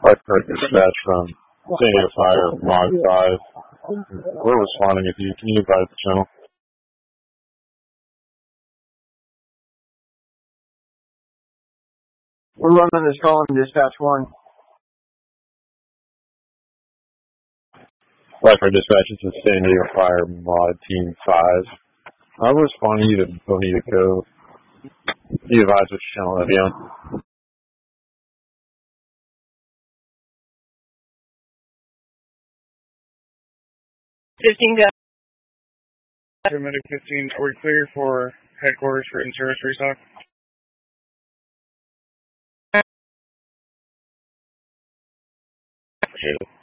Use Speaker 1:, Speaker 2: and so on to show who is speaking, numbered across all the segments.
Speaker 1: Lifeguard dispatch from San Diego Fire, Mod 5. We're responding if you can you advise the channel.
Speaker 2: We're running this call in dispatch 1.
Speaker 1: Lifeguard dispatch is from San Diego Fire, Mod Team 5. I'm responding to you to Bonita Cove. You advise which channel that'll be on.
Speaker 2: 15 guys.
Speaker 3: Medic 15, we're clear for headquarters for in-service restock.
Speaker 1: Appreciate it.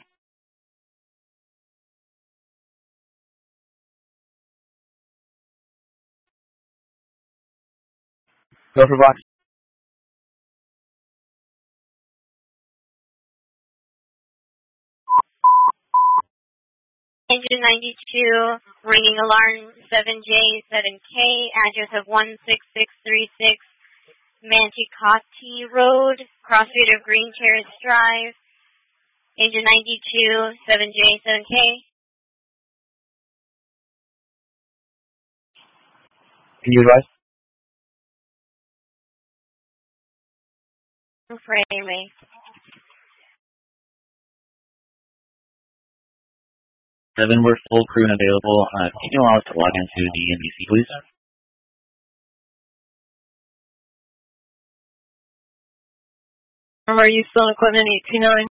Speaker 2: Go for box.
Speaker 4: Engine 92, ringing alarm 7J7K, address of 16636 Manticati Road, crossfeed of Green Terrace Drive. Engine 92, 7J7K.
Speaker 2: Can you advise?
Speaker 4: Framing.
Speaker 5: 7, we're full crew and available. Can you allow us to log into the NBC, please?
Speaker 2: Are you still in equipment 829?